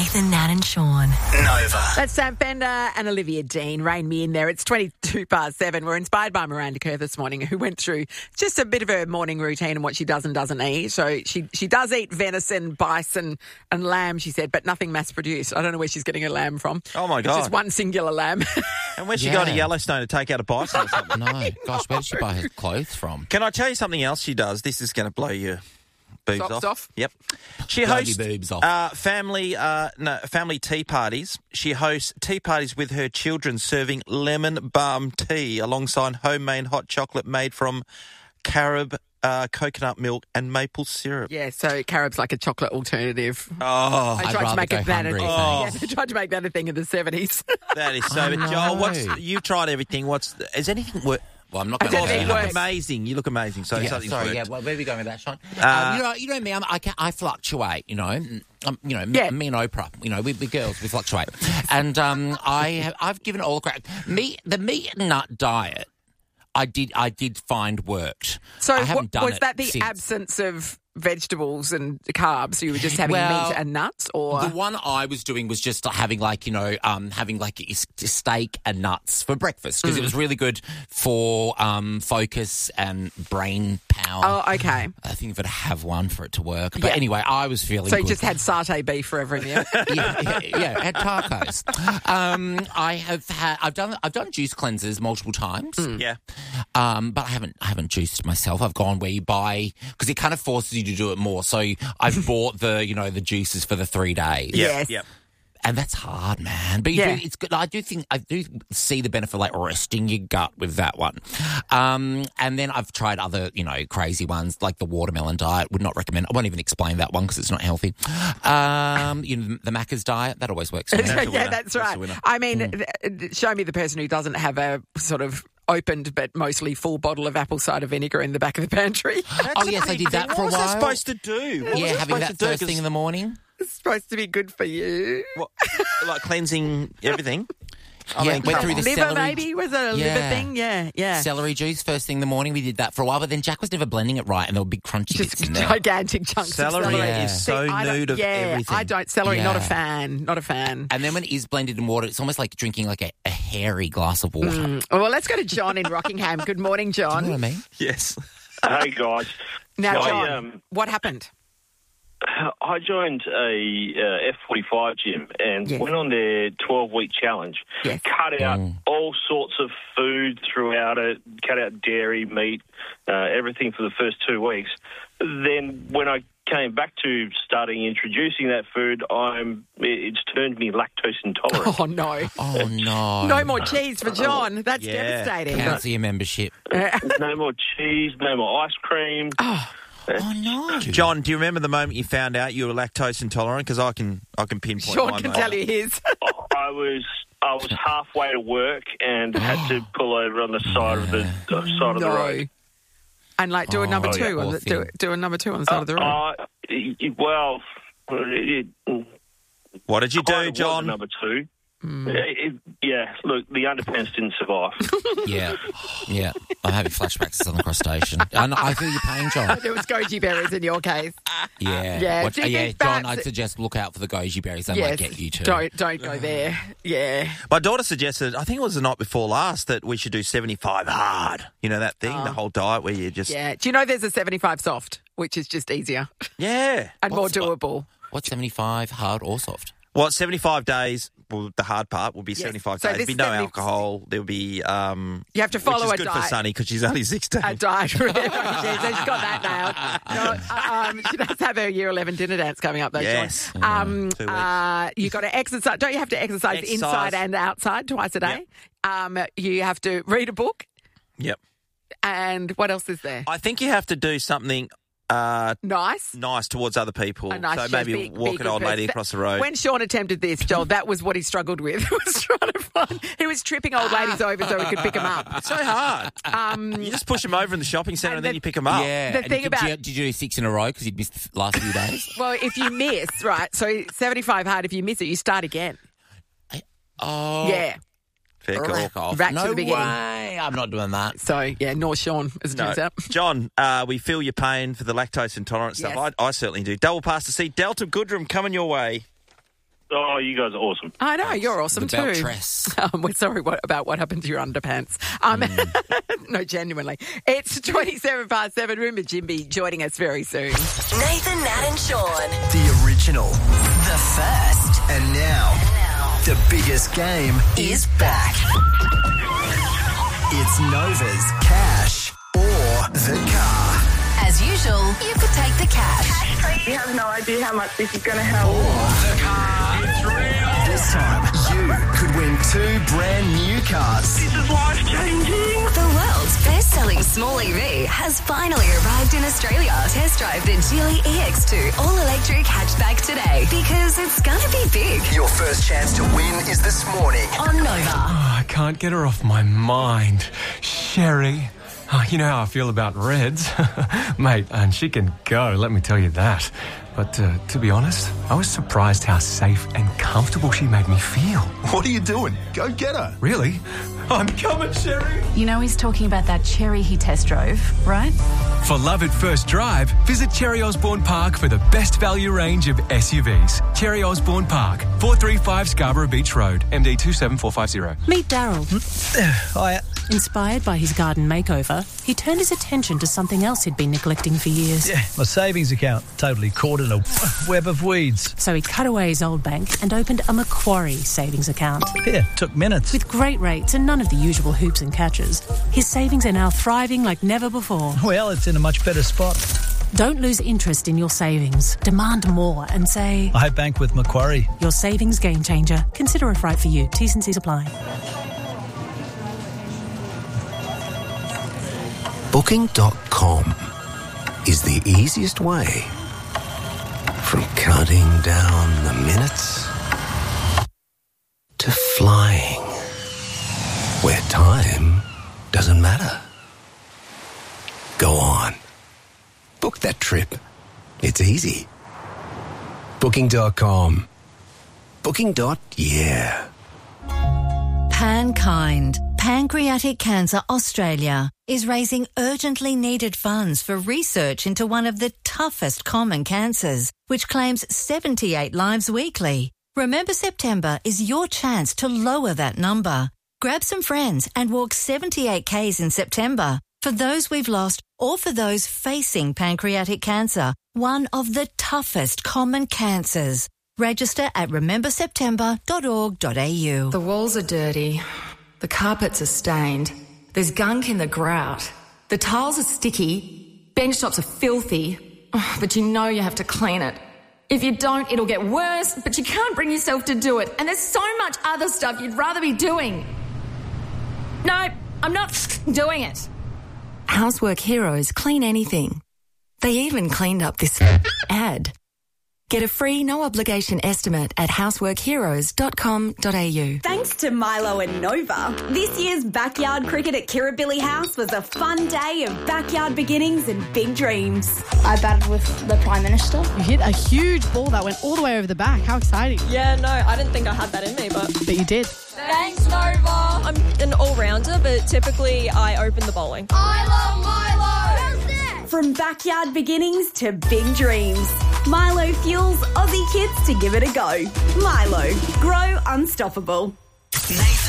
Nathan, Nat and Sean. Nova. That's Sam Fender and Olivia Dean. Rein me in there. It's 7:22. We're inspired by Miranda Kerr this morning, who went through just a bit of her morning routine and what she does and doesn't eat. So she does eat venison, bison and lamb, she said, but nothing mass-produced. I don't know where she's getting her lamb from. Oh, my God. It's just one singular lamb. And where's she going to Yellowstone to take out a bison or something? No, gosh, where did she buy her clothes from? Can I tell you something else she does? This is going to blow your boobs Socks off? Yep. She Blow hosts your boobs off. family tea parties. She hosts tea parties with her children serving lemon balm tea alongside homemade hot chocolate made from carob, coconut milk and maple syrup. Yeah, so carob's like a chocolate alternative. Oh, They I'd tried to rather make go it that. hungry, Yeah, thanks. they tried to make that a thing in the 70s. that is so. I But Joel, know. you've tried everything. Is anything work? Well, I'm not I going don't to think You it look works. amazing. You look amazing. So something's sorry, worked. yeah. Well, where are we going with that, Sean? You know me. I fluctuate. Me and Oprah. We girls, we fluctuate. And I've given it all a crack. The meat and nut diet, I did find worked. So I haven't done was it that the since. absence of vegetables and carbs? You were just having Well, meat and nuts, or The one I was doing was just having steak and nuts for breakfast because it was really good for focus and brain power. Oh, okay. I think you've got to have one for it to work. But Yeah. anyway, I was feeling So you good. just had satay beef for every meal. yeah, had tacos. I've done juice cleansers multiple times. Yeah. But I haven't juiced myself. I've gone where you buy because it kind of forces you to do it more. So I've bought the juices for the 3 days. Yes. Yep. And that's hard, man. But it's good. I do see the benefit, like resting your gut with that one. And then I've tried other, crazy ones like the watermelon diet. Would not recommend. I won't even explain that one because it's not healthy. The Macca's diet, that always works. For me. That's a winner. Yeah, that's That's a right. winner. I mean, show me the person who doesn't have a sort of opened but mostly full bottle of apple cider vinegar in the back of the pantry. Oh yes, I did that for a What was while. that supposed to do? What was Yeah, it having supposed that to do? first thing in the morning. It's supposed to be good for you. What, like cleansing everything? Went through the Liver, celery. maybe? Was it a liver Yeah. thing? Yeah. Celery juice first thing in the morning. We did that for a while, but then Jack was never blending it right, and there were big crunchy Just bits in there. gigantic chunks Celery of celery. Yeah. is so I don't- nude of everything. I don't. Celery, not a Yeah. fan. Not a fan. And then when it is blended in water, it's almost like drinking like a hairy glass of water. Well, let's go to John in Rockingham. Good morning, John. You know what I mean? Yes. Hey guys, Now, I, John, what happened? I joined a F45 gym and Yes. went on their 12-week challenge. Yes. Cut out all sorts of food throughout it, cut out dairy, meat, everything for the first 2 weeks. Then when I came back to starting introducing that food, it's turned me lactose intolerant. Oh, no. Oh, no. No more cheese for John. That's Yeah. devastating. Cancel your membership. No more cheese, no more ice cream. Oh, no. John, do you remember the moment you found out you were lactose intolerant? Because I can pinpoint Sean mine, can mate. tell you his. I was halfway to work and had to pull over on the side of the road. And do a number Oh, two yeah, on poor the do a number two on the side of the road. Well, What did you kind do, of was John? a number two. Look, the underpants didn't survive. Yeah. I'm having flashbacks to Southern Cross Station. I feel your pain, John. There was goji berries in your case. Yeah. Yeah, do you think John, perhaps- I'd suggest look out for the goji berries. They might get you too. Don't go there. Yeah. My daughter suggested, I think it was the night before last, that we should do 75 hard. You know that thing, the whole diet where you just... Yeah. Do you know there's a 75 soft, which is just easier Yeah. and more doable? What's 75, hard or soft? Well, 75 days, well, the hard part will be 75 So days. this There'll be no 70 alcohol. There'll be... You have to follow which a is good diet. for Sunny because she's only 16. A diet. She's got that nailed. No, she does have her Year 11 dinner dance coming up, though, Yes. John. 2 weeks. You got to exercise. Don't you have to exercise inside and outside twice a day? You have to read a book. Yep. And what else is there? I think you have to do something Nice. nice towards other people. A nice So chef, maybe be walk a an old good lady person. across the road. When Sean attempted this, Joel, that was what he struggled with. Was trying to find. He was tripping old ladies over so he could pick them up. It's so hard. You just push them over in the shopping centre and then you pick them up. Yeah. The and thing about- did you do 6 in a row because you'd missed the last few days? Well, if you miss, right, so 75 hard, if you miss it, you start again. Oh. Yeah. Fair call. Rack off. Back to no the beginning. way. I'm not doing that. So, yeah, nor Sean, as it No. turns out. John, we feel your pain for the lactose intolerant stuff. Yes. I certainly do. Double pass to see Delta Goodrum coming your way. Oh, you guys are awesome. I know, you're awesome The belt too. dress. We're sorry about what happened to your underpants. No, genuinely. It's 7:27. Remember Jimby joining us very soon. Nathan, Nat and Sean. The original. The first And now, the biggest game is back. It's Nova's Cash or the Car. As usual, you could take the cash. We have no idea how much this is going to help. This time, you could win 2 brand new cars. This is life-changing. The world's best-selling small EV has finally arrived in Australia. Test drive the Geely EX2 all-electric hatchback today because it's going to be big. Your first chance to win is this morning. On Nova. I can't get her off my mind. Sherry. Oh, you know how I feel about Reds. Mate, and she can go, let me tell you that. But to be honest, I was surprised how safe and comfortable she made me feel. What are you doing? Go get her. Really? I'm coming, Sherry. You know he's talking about that Cherry he test drove, right? For love at first drive, visit Cherry Osborne Park for the best value range of SUVs. Cherry Osborne Park, 435 Scarborough Beach Road, MD 27450. Meet Daryl. Hiya. Inspired by his garden makeover, he turned his attention to something else he'd been neglecting for years. Yeah, my savings account, totally caught in a web of weeds. So he cut away his old bank and opened a Macquarie savings account. Yeah, took minutes. With great rates and none of the usual hoops and catches, his savings are now thriving like never before. Well, it's in a much better spot. Don't lose interest in your savings. Demand more and say, I bank with Macquarie. Your savings game changer. Consider if right for you. T's and C's apply. Booking.com is the easiest way from counting down the minutes to flying where time doesn't matter. Go on. Book that trip. It's easy. Booking.com. Booking.yeah. PanKind, Pancreatic Cancer Australia, is raising urgently needed funds for research into one of the toughest common cancers, which claims 78 lives weekly. Remember September is your chance to lower that number. Grab some friends and walk 78 Ks in September for those we've lost or for those facing pancreatic cancer, one of the toughest common cancers. Register at rememberseptember.org.au. The walls are dirty. The carpets are stained. There's gunk in the grout. The tiles are sticky. Bench tops are filthy. Oh, but you know you have to clean it. If you don't, it'll get worse, but you can't bring yourself to do it. And there's so much other stuff you'd rather be doing. No, I'm not doing it. Housework Heroes clean anything. They even cleaned up this ad. Get a free, no-obligation estimate at houseworkheroes.com.au. Thanks to Milo and Nova, this year's backyard cricket at Kirribilli House was a fun day of backyard beginnings and big dreams. I batted with the Prime Minister. You hit a huge ball that went all the way over the back. How exciting. Yeah, no, I didn't think I had that in me, but you did. Thanks, Nova. I'm an all-rounder, but typically I open the bowling. I love Milo! From backyard beginnings to big dreams, Milo fuels Aussie kids to give it a go. Milo, grow unstoppable. Nathan